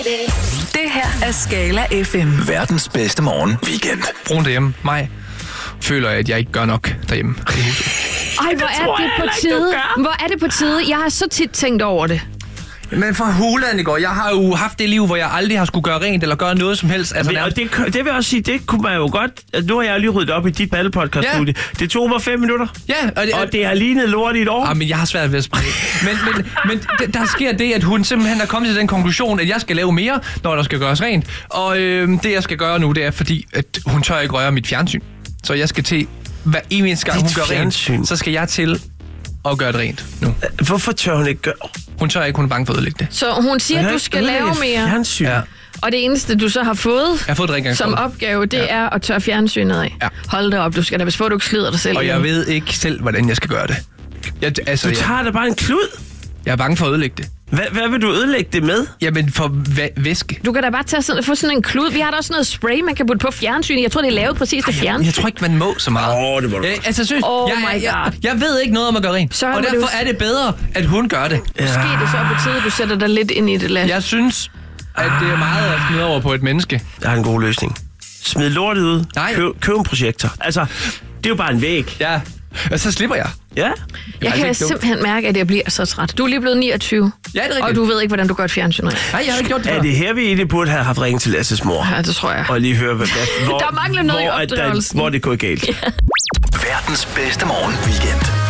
Det her er Skala FM. Verdens bedste morgen weekend. Brun derhjemme. Mig føler jeg, at jeg ikke gør nok derhjemme. Ej, hvor er det på tide. Hvor er det på tide. Jeg har så tit tænkt over det. Men for hulen i går, jeg har jo haft det liv, hvor jeg aldrig har skulle gøre rent eller gøre noget som helst. Altså, og det vil jeg også sige, det kunne man jo godt. Nu har jeg lige ryddet op i dit paddelpodcast-studie. Ja. Det tog mig 5 minutter. Ja, og det har lignet lort i et år. Men jeg har svært ved at springe. men der sker det, at hun simpelthen er kommet til den konklusion, at jeg skal lave mere, når der skal gøres rent. Og det, jeg skal gøre nu, det er, fordi at hun tør ikke røre mit fjernsyn. Så jeg skal til, hver eneste gang hun gør rent, så skal jeg til at gøre det rent nu. Hvorfor tør hun ikke gøre? Hun tør ikke, hun er bange for at ødelægge det. Så hun siger, at du skal lave mere. Fjernsyn. Ja. Og det eneste, du så har fået, som opgave, det er at tørre fjernsynet af. Ja. Hold det op, du skal da, hvis du ikke slider dig selv. Og jeg ved ikke selv, hvordan jeg skal gøre det. Du tager da bare en klud. Jeg er bange for at ødelægge det. Hvad vil du ødelægge det med? Jamen for væske. Du kan da bare få sådan en klud. Vi har da også noget spray, man kan putte på fjernsynet. Jeg tror, det er lavet præcis til fjernsyn. Jeg tror ikke, man må så meget. Det må du. Jeg ved ikke noget om at gøre rent. Og derfor er det bedre, at hun gør det. Måske det så på tide, du sætter dig lidt ind i det. Jeg synes, at det er meget at smide over på et menneske. Jeg har en god løsning. Smid lortet ud. Køb en projektor. Altså, det er jo bare en væg. Ja. Og så slipper jeg. Ja. Jeg kan simpelthen mærke, at jeg bliver så træt. Du er lige blevet 29. Ja, det er rigtigt. Og du ved ikke, hvordan du gør et fjernsyn. Nej, jeg har ikke gjort det. Er det her, vi egentlig burde have haft ringet til Lasses mor? Ja, det tror jeg. Og lige høre, der mangler noget i opdragelsen. Hvor det går galt. Verdens bedste morgen weekend.